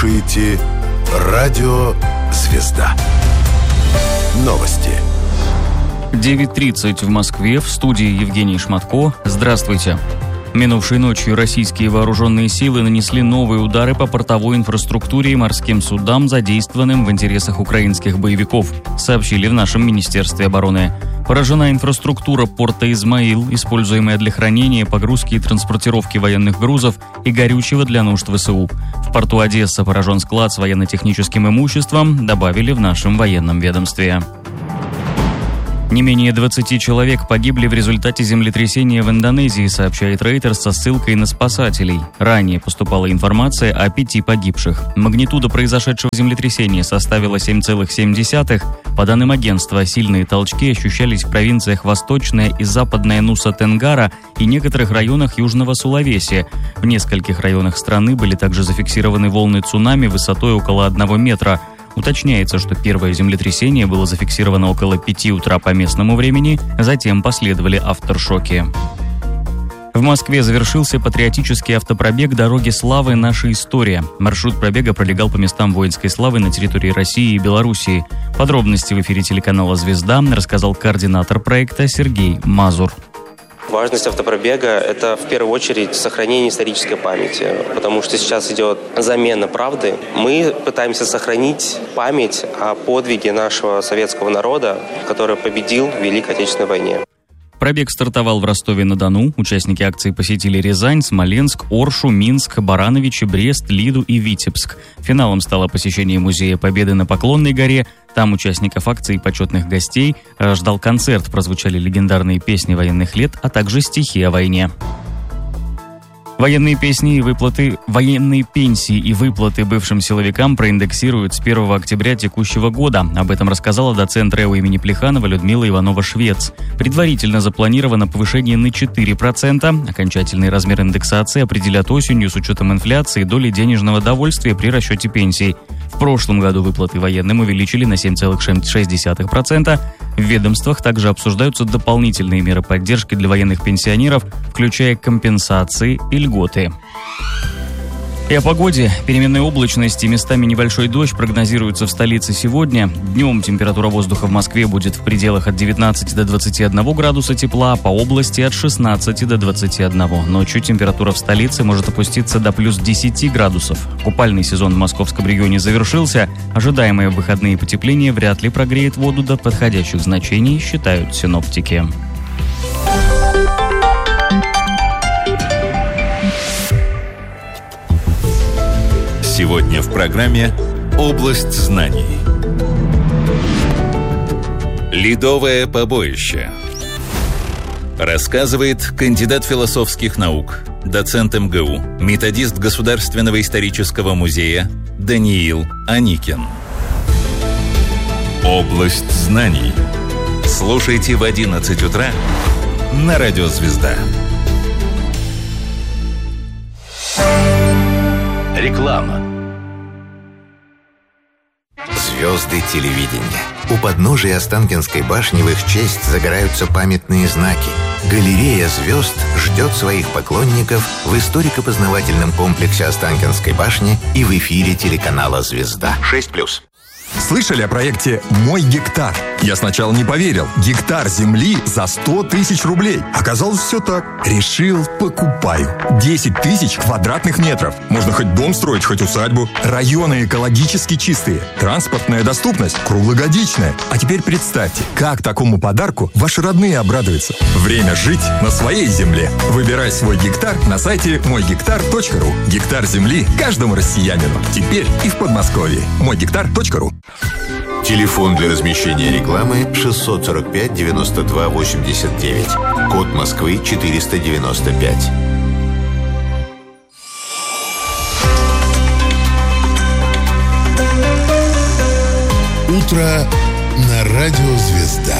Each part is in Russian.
слушаете «Радио Звезда». Новости. 9:30 в Москве, в студии Евгений Шматко. Здравствуйте. Минувшей ночью российские вооруженные силы нанесли новые удары по портовой инфраструктуре и морским судам, задействованным в интересах украинских боевиков, сообщили в нашем Министерстве обороны. Поражена инфраструктура порта Измаил, используемая для хранения, погрузки и транспортировки военных грузов и горючего для нужд ВСУ. В порту Одесса поражен склад с военно-техническим имуществом, добавили в нашем военном ведомстве. Не менее 20 человек погибли в результате землетрясения в Индонезии, сообщает Reuters со ссылкой на спасателей. Ранее поступала информация о 5 погибших. Магнитуда произошедшего землетрясения составила 7,7. По данным агентства, сильные толчки ощущались в провинциях Восточная и Западная Нуса-Тенгара и некоторых районах Южного Сулавеси. В нескольких районах страны были также зафиксированы волны цунами высотой около 1 метра. Уточняется, что первое землетрясение было зафиксировано около 5 утра по местному времени, затем последовали авторшоки. В Москве завершился патриотический автопробег «Дороги славы. Наша история». Маршрут пробега пролегал по местам воинской славы на территории России и Белоруссии. Подробности в эфире телеканала «Звезда» рассказал координатор проекта Сергей Мазур. Важность автопробега – это в первую очередь сохранение исторической памяти, потому что сейчас идет замена правды. Мы пытаемся сохранить память о подвиге нашего советского народа, который победил в Великой Отечественной войне. Пробег стартовал в Ростове-на-Дону. Участники акции посетили Рязань, Смоленск, Оршу, Минск, Барановичи, Брест, Лиду и Витебск. Финалом стало посещение Музея Победы на Поклонной горе. Там участников акции и почетных гостей ждал концерт. Прозвучали легендарные песни военных лет, а также стихи о войне. Военные пенсии и выплаты бывшим силовикам проиндексируют с 1 октября текущего года. Об этом рассказала доцент РЭУ имени Плеханова Людмила Иванова-Швец. Предварительно запланировано повышение на 4%. Окончательный размер индексации определят осенью с учетом инфляции и доли денежного довольствия при расчете пенсий. В прошлом году выплаты военным увеличили на 7,6%. В ведомствах также обсуждаются дополнительные меры поддержки для военных пенсионеров, включая компенсации и льготы. И о погоде. Переменная облачность и местами небольшой дождь прогнозируются в столице сегодня. Днем температура воздуха в Москве будет в пределах от 19 до 21 градуса тепла, по области от 16 до 21. Ночью температура в столице может опуститься до плюс 10 градусов. Купальный сезон в московском регионе завершился. Ожидаемое в выходные потепление вряд ли прогреет воду до подходящих значений, считают синоптики. Сегодня в программе «Область знаний». Ледовое побоище. Рассказывает кандидат философских наук, доцент МГУ, методист Государственного исторического музея Даниил Аникин. «Область знаний». Слушайте в 11 утра на Радио Звезда. Реклама. Звезды телевидения. У подножия Останкинской башни в их честь загораются памятные знаки. Галерея звезд ждет своих поклонников в историко-познавательном комплексе Останкинской башни и в эфире телеканала «Звезда». 6+. Слышали о проекте «Мой гектар»? Я сначала не поверил. Гектар земли за 100 тысяч рублей. Оказалось, все так. Решил, покупаю. 10 тысяч квадратных метров. Можно хоть дом строить, хоть усадьбу. Районы экологически чистые. Транспортная доступность круглогодичная. А теперь представьте, как такому подарку ваши родные обрадуются. Время жить на своей земле. Выбирай свой гектар на сайте moygektar.ru. Гектар земли каждому россиянину. Теперь и в Подмосковье. moygektar.ru. Телефон для размещения рекламы 645 92 89. Код Москвы 495. Утро на Радио Звезда.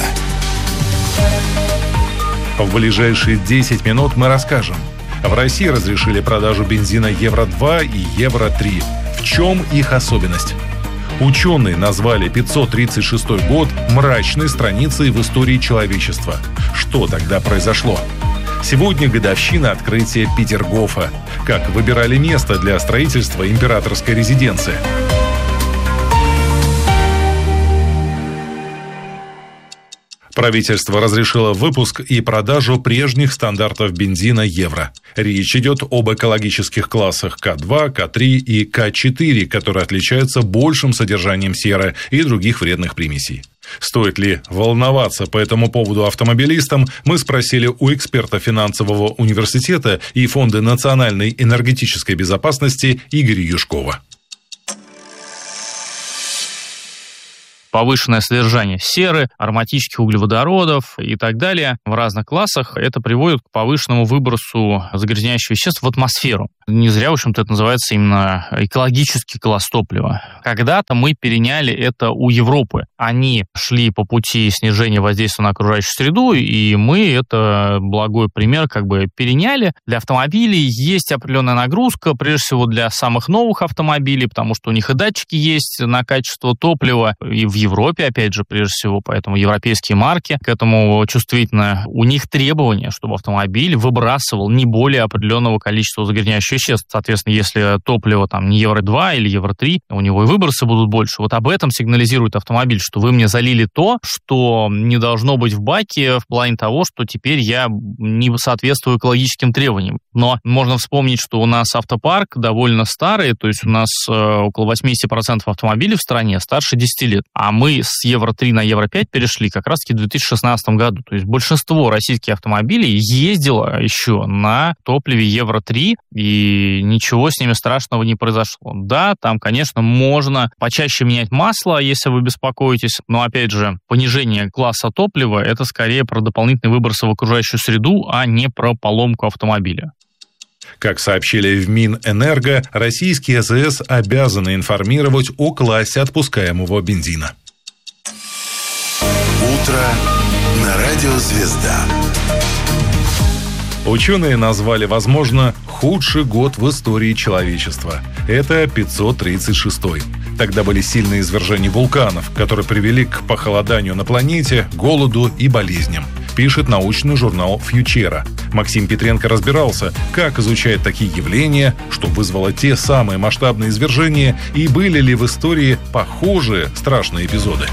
В ближайшие 10 минут мы расскажем. В России разрешили продажу бензина Евро-2 и Евро-3. В чем их особенность? Ученые назвали 536 год мрачной страницей в истории человечества. Что тогда произошло? Сегодня годовщина открытия Петергофа. Как выбирали место для строительства императорской резиденции. Правительство разрешило выпуск и продажу прежних стандартов бензина «Евро». Речь идет об экологических классах К2, К3 и К4, которые отличаются большим содержанием серы и других вредных примесей. Стоит ли волноваться по этому поводу автомобилистам, мы спросили у эксперта финансового университета и Фонда национальной энергетической безопасности Игоря Юшкова. Повышенное содержание серы, ароматических углеводородов и так далее в разных классах, это приводит к повышенному выбросу загрязняющих веществ в атмосферу. Не зря, в общем-то, это называется именно экологический класс топлива. Когда-то мы переняли это у Европы. Они шли по пути снижения воздействия на окружающую среду, и мы это благой пример переняли. Для автомобилей есть определенная нагрузка, прежде всего для самых новых автомобилей, потому что у них и датчики есть на качество топлива, и в Европе, опять же, прежде всего, поэтому европейские марки к этому чувствительны. У них требования, чтобы автомобиль выбрасывал не более определенного количества загрязняющих веществ. Соответственно, если топливо не Евро-2 или Евро-3, у него и выбросы будут больше. Вот об этом сигнализирует автомобиль, что вы мне залили то, что не должно быть в баке, в плане того, что теперь я не соответствую экологическим требованиям. Но можно вспомнить, что у нас автопарк довольно старый, то есть у нас около 80% автомобилей в стране старше 10 лет. А мы с Евро-3 на Евро-5 перешли как раз-таки в 2016 году. То есть большинство российских автомобилей ездило еще на топливе Евро-3, и ничего с ними страшного не произошло. Да, там, конечно, можно почаще менять масло, если вы беспокоитесь, но, опять же, понижение класса топлива – это скорее про дополнительные выбросы в окружающую среду, а не про поломку автомобиля. Как сообщили в Минэнерго, российские АЗС обязаны информировать о классе отпускаемого бензина. Утро на радио «Звезда». Ученые назвали, возможно, худший год в истории человечества. Это 536-й. Тогда были сильные извержения вулканов, которые привели к похолоданию на планете, голоду и болезням, пишет научный журнал «Фьючера». Максим Петренко разбирался, как изучать такие явления, что вызвало те самые масштабные извержения, и были ли в истории похожие страшные эпизоды.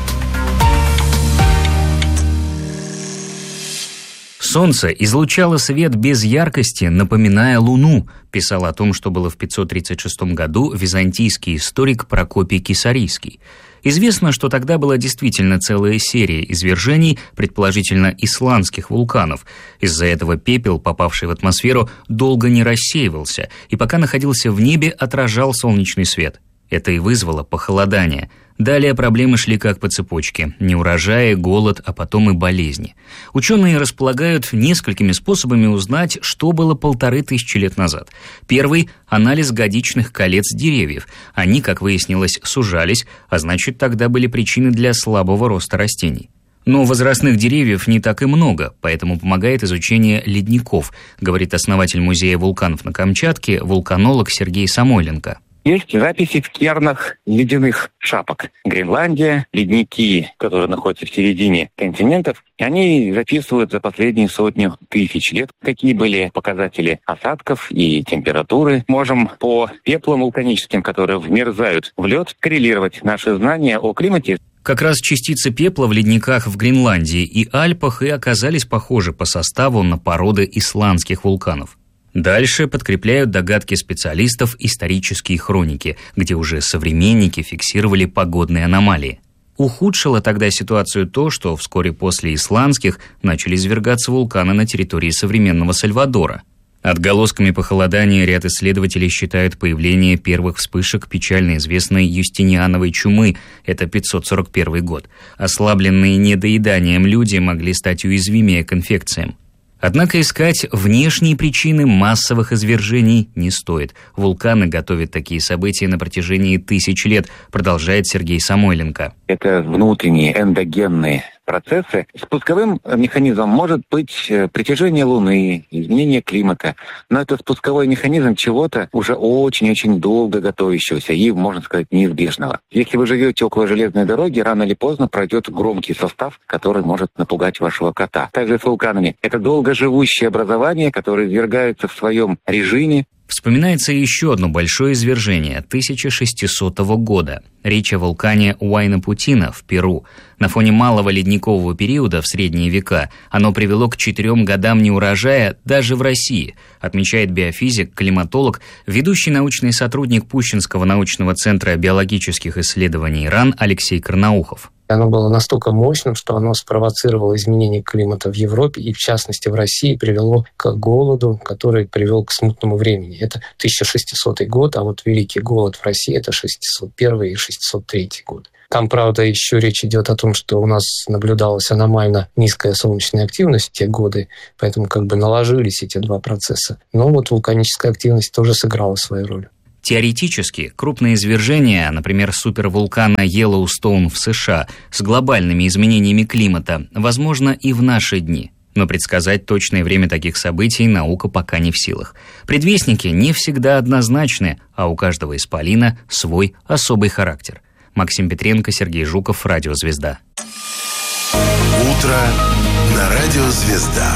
Солнце излучало свет без яркости, напоминая Луну, писал о том, что было в 536 году византийский историк Прокопий Кесарийский. Известно, что тогда была действительно целая серия извержений, предположительно исландских вулканов. Из-за этого пепел, попавший в атмосферу, долго не рассеивался, и пока находился в небе, отражал солнечный свет. Это и вызвало похолодание. Далее проблемы шли как по цепочке. Неурожаи, голод, а потом и болезни. Ученые располагают несколькими способами узнать, что было 1500 лет назад. Первый – анализ годичных колец деревьев. Они, как выяснилось, сужались, а значит, тогда были причины для слабого роста растений. Но возрастных деревьев не так и много, поэтому помогает изучение ледников, говорит основатель музея вулканов на Камчатке, вулканолог Сергей Самойленко. Есть записи в кернах ледяных шапок. Гренландия, ледники, которые находятся в середине континентов, и они записывают за последние 100 тысяч лет, какие были показатели осадков и температуры. Можем по пеплам вулканическим, которые вмерзают в лед, коррелировать наши знания о климате. Как раз частицы пепла в ледниках в Гренландии и Альпах и оказались похожи по составу на породы исландских вулканов. Дальше подкрепляют догадки специалистов исторические хроники, где уже современники фиксировали погодные аномалии. Ухудшило тогда ситуацию то, что вскоре после исландских начали извергаться вулканы на территории современного Сальвадора. Отголосками похолодания ряд исследователей считают появление первых вспышек печально известной Юстиниановой чумы, это 541 год. Ослабленные недоеданием люди могли стать уязвимее к инфекциям. Однако искать внешние причины массовых извержений не стоит. Вулканы готовят такие события на протяжении 1000 лет, продолжает Сергей Самойленко. Это внутренние эндогенные процессы. Спусковым механизмом может быть притяжение Луны, изменение климата. Но это спусковой механизм чего-то уже очень-очень долго готовящегося и, можно сказать, неизбежного. Если вы живете около железной дороги, рано или поздно пройдет громкий состав, который может напугать вашего кота. Также с вулканами. Это долгоживущие образования, которые извергаются в своем режиме. Вспоминается еще одно большое извержение 1600 года. Речь о вулкане Уайна-Путина в Перу. На фоне малого ледникового периода в средние века оно привело к 4 годам неурожая даже в России, отмечает биофизик, климатолог, ведущий научный сотрудник Пущинского научного центра биологических исследований РАН Алексей Карнаухов. Оно было настолько мощным, что оно спровоцировало изменение климата в Европе и, в частности, в России, привело к голоду, который привел к смутному времени. Это 1600 год, а вот Великий голод в России – это 601 и 603 год. Там, правда, еще речь идет о том, что у нас наблюдалась аномально низкая солнечная активность в те годы, поэтому как бы наложились эти два процесса. Но вот вулканическая активность тоже сыграла свою роль. Теоретически, крупные извержения, например, супервулкана Йеллоустоун в США с глобальными изменениями климата, возможно и в наши дни. Но предсказать точное время таких событий наука пока не в силах. Предвестники не всегда однозначны, а у каждого исполина свой особый характер. Максим Петренко, Сергей Жуков, Радио «Звезда». Утро на Радио «Звезда».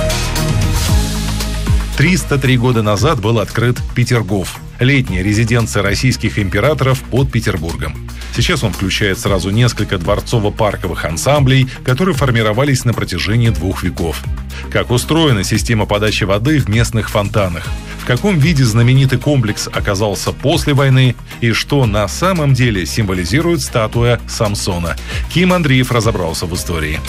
303 года назад был открыт Петергоф, летняя резиденция российских императоров под Петербургом. Сейчас он включает сразу несколько дворцово-парковых ансамблей, которые формировались на протяжении 2 веков. Как устроена система подачи воды в местных фонтанах? В каком виде знаменитый комплекс оказался после войны? И что на самом деле символизирует статуя Самсона? Ким Андреев разобрался в истории.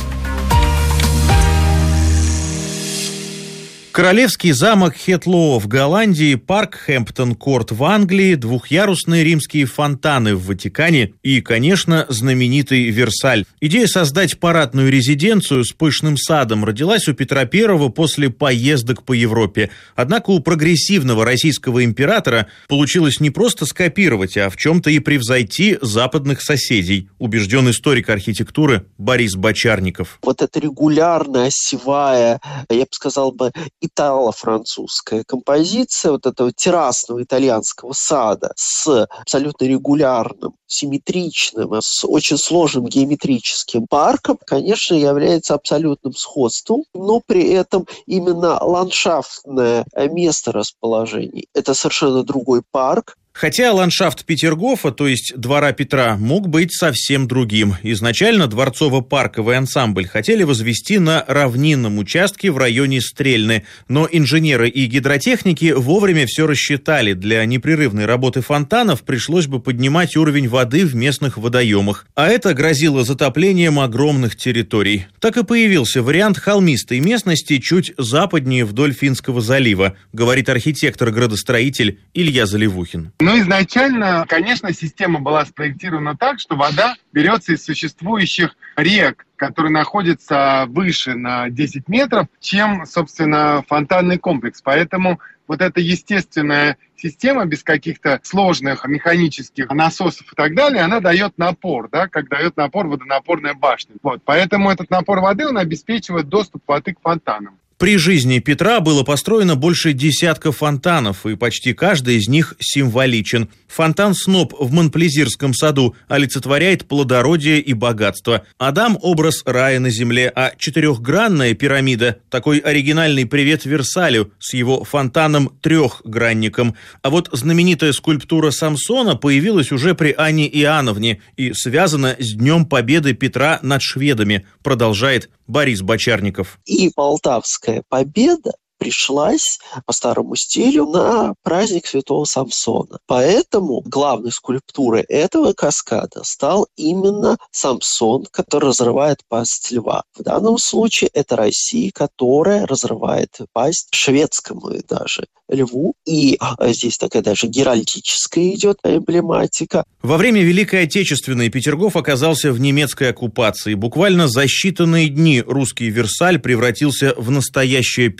Королевский замок Хетлоо в Голландии, парк Хэмптон-Корт в Англии, двухъярусные римские фонтаны в Ватикане и, конечно, знаменитый Версаль. Идея создать парадную резиденцию с пышным садом родилась у Петра I после поездок по Европе. Однако у прогрессивного российского императора получилось не просто скопировать, а в чем-то и превзойти западных соседей, убежден историк архитектуры Борис Бочарников. Вот эта регулярная, осевая, я бы сказал итало-французская композиция вот этого террасного итальянского сада с абсолютно регулярным, симметричным, с очень сложным геометрическим парком, конечно, является абсолютным сходством, но при этом именно ландшафтное место расположения – это совершенно другой парк. Хотя ландшафт Петергофа, то есть двора Петра, мог быть совсем другим. Изначально дворцово-парковый ансамбль хотели возвести на равнинном участке в районе Стрельны, но инженеры и гидротехники вовремя все рассчитали. Для непрерывной работы фонтанов пришлось бы поднимать уровень воды в местных водоемах, а это грозило затоплением огромных территорий. Так и появился вариант холмистой местности чуть западнее вдоль Финского залива, говорит архитектор-градостроитель Илья Заливухин. Но изначально, конечно, система была спроектирована так, что вода берется из существующих рек, которые находятся выше на 10 метров, чем, собственно, фонтанный комплекс. Поэтому вот эта естественная система без каких-то сложных механических насосов и так далее, она дает напор, да, как дает напор водонапорная башня. Вот, поэтому этот напор воды, он обеспечивает доступ воды к фонтанам. При жизни Петра было построено больше десятка фонтанов, и почти каждый из них символичен. Фонтан Сноп в Монплезирском саду олицетворяет плодородие и богатство. Адам – образ рая на земле, а четырехгранная пирамида – такой оригинальный привет Версалю с его фонтаном-трехгранником. А вот знаменитая скульптура Самсона появилась уже при Анне Иоанновне и связана с Днем Победы Петра над шведами, продолжает Борис Бочарников. И Полтавская победа пришлась по старому стилю на праздник Святого Самсона. Поэтому главной скульптурой этого каскада стал именно Самсон, который разрывает пасть льва. В данном случае это Россия, которая разрывает пасть шведскому даже льву. И здесь такая даже геральдическая идет эмблематика. Во время Великой Отечественной Петергоф оказался в немецкой оккупации. Буквально за считанные дни русский Версаль превратился в настоящее пепелище.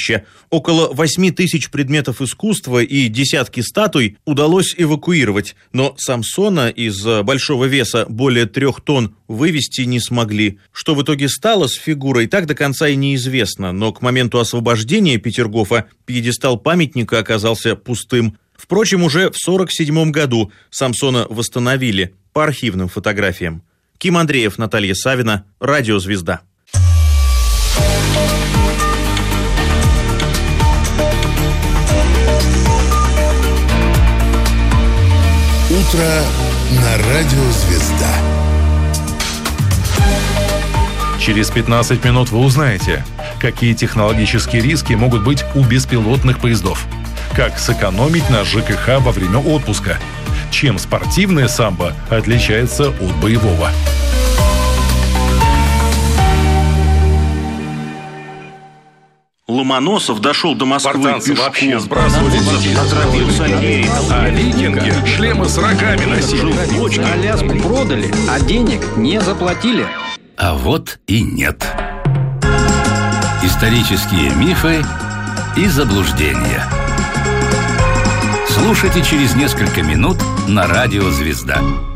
сокровища. Около 8 тысяч предметов искусства и десятки статуй удалось эвакуировать, но Самсона из-за большого веса более 3 тонн вывести не смогли. Что в итоге стало с фигурой, так до конца и неизвестно, но к моменту освобождения Петергофа пьедестал памятника оказался пустым. Впрочем, уже в 1947 году Самсона восстановили по архивным фотографиям. Ким Андреев, Наталья Савина, Радио «Звезда». Утро на Радио «Звезда». Через 15 минут вы узнаете, какие технологические риски могут быть у беспилотных поездов, как сэкономить на ЖКХ во время отпуска, чем спортивное самбо отличается от боевого. Ломоносов дошел до Москвы Спартанцы пешком. вообще сбрасывали детей. А викинги шлемы с рогами носили. Аляску продали, а денег не заплатили. А вот и нет. Исторические мифы и заблуждения. Слушайте через несколько минут на Радио «Звезда».